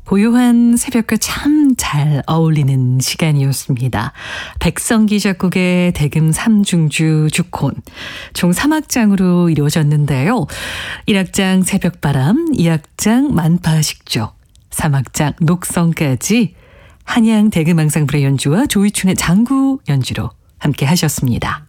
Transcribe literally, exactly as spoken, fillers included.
고요한 새벽과 참 잘 어울리는 시간이었습니다. 백성기 작곡의 대금 삼중주 주콘 총 삼 악장으로 이루어졌는데요. 일 악장 새벽바람, 이 악장 만파식조, 삼 악장 녹성까지 한양 대금 앙상블의 연주와 조이춘의 장구 연주로 함께 하셨습니다.